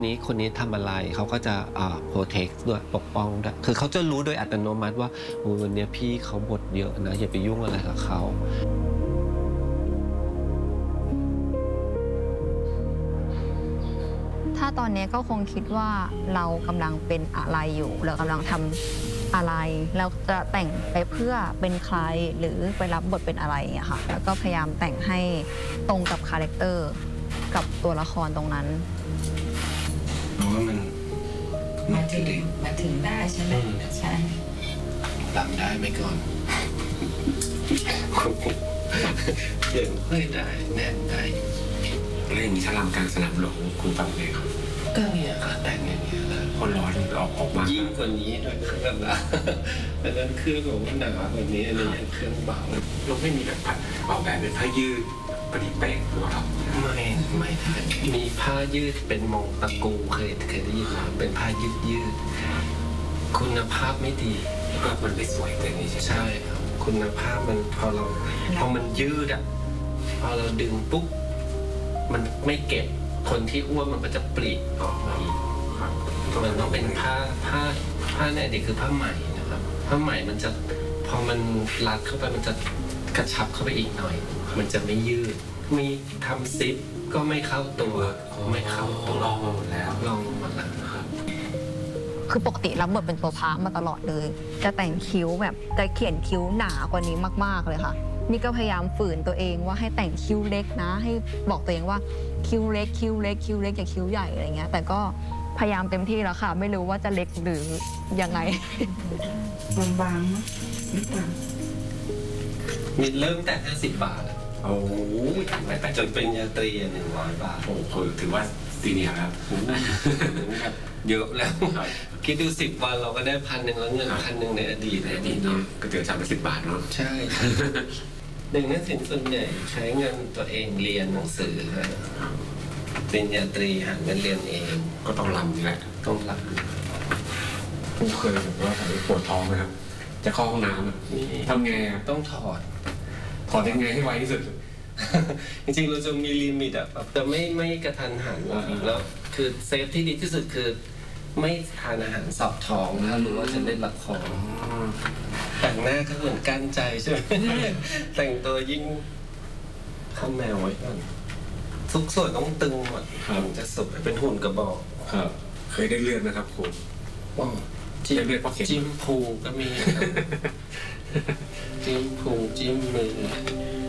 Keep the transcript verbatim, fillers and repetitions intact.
นี้คนนี้ทำอะไรเขาก็จะอ่าโปรเทคด้วยปกป้องด้วยคือเขาจะรู้โดยอัตโนมัติว่าวันนี้พี่เขาบทเยอะนะอย่าไปยุ่งอะไรกับเขาถ้าตอนนี้ก็คงคิดว่าเรากำลังเป็นอะไรอยู่เรากำลังทำอะไรเราจะแต่งไปเพื่อเป็นใครหรือไปรับบทเป็นอะไรอย่างเงี้ยค่ะแล้วก็พยายามแต่งให้ตรงกับคาแรคเตอร์กับตัวละครตรงนั้นเพราะว่ามันมาถึงมาถึงได้ใช่ไหมใช่ลำได้ไหมก่อนเดินค่อยได้แน่นได้แล้วอย่างนี้ถ้าลำกลางสนามหลวงคุณฟังไงครับก็เนี่ยค่ะแต่งอย่างเงี้ยแหละคนร้อนออกออกมายิ่งกว่านี้ด้วยเครื่องละอันนั้นเครื่องของหนาแบบนี้อันนี้เครื่องเบาเราไม่มีแบบผัดออกแบบเป็นผ้ายืดปฏิเป๊ะหรือเปล่าไม่ไม่มีผ้ายืดเป็นมงตะกูเคยเคยได้ยินไหมเป็นผ้ายืดยืดคุณภาพไม่ดีก็มันไม่สวยแต่นี่ใช่ครับคุณภาพมันพอเราพอมันยืดอ่ะพอเราดึงปุ๊บมันไม่เก็บคนที่อ้วนมันก็จะปลีออกมาอีกมันต้องเป็นผ้าผ้าผ้าเนี่ยเด็กคือผ้าไหมนะครับผ้าไหมมันจะพอมันรัดเข้าไปมันจะกระชับเข้าไปอีกหน่อยมันจะไม่ยืดมีทำซิปก็ไม่เข้าตัวไม่เข้าตัวลองมาหมดแล้วลองมาแล้วคือปกติรับบทเป็นตัวพระมาตลอดเลยจะแต่งคิ้วแบบจะเขียนคิ้วหนากว่านี้มากๆเลยค่ะนี่ก็พยายามฝืนตัวเองว่าให้แต่งคิ้วเล็กนะให้บอกตัวเองว่าคิ้วเล็กคิ้วเล็กคิ้วเล็กอย่าคิ้วใหญ่อะไรเงี้ยแต่ก็พยายามเต็มที่แล้วค่ะไม่รู้ว่าจะเล็กหรือยังไงบางๆนิดหน่อยมีเริ่มแต่ห้าสิบบาทโอ้โหไปจนเป็นยาตรีหนึ่งร้อยบาทโอ้โหถือว่าซีเนียร์ครับแบบเยอะแล้วคิดดูสิบวันเราก็ได้พันหนึ่งแล้วเงินพันหนึ่งในอดีตในอดีตเนาะก็เจอจำไปสิบบาทเนาะใช่หนึ่งนักศิลป์ส่วนใหญ่ใช้เงินตัวเองเรียนหนังสือเป็นยาตรีหาเงินเรียนเองก็ต้องรำนี่แหละต้องรำผมเคยแบบว่าปวดท้องไหมครับจะเข้าห้องน้ำทำไงอ่ะต้องถอดถอดยังไงให้ไวที่สุดจริงๆเราจะมีลิมิตอะแบบจะไม่ไม่กระทันหันแล้วคือเซฟที่ดีที่สุดคือไม่ทานอาหารสอบท้องนะหรือว่าจะเล่นละครแต่งหน้าก็เหมือนกั้นใจใช่ไหมแต่งตัวยิ่งข้าแมวไว้ก่อนทุกส่วนต้องตึงหมดถึงจะสุดเป็นหุ่นกระบอกครับเคยได้เลือดนะครับครูว้าวจิ้มเลือดเพราะเข็มจิ้มพุงก็มีจิ้มพุงจิ้มมือ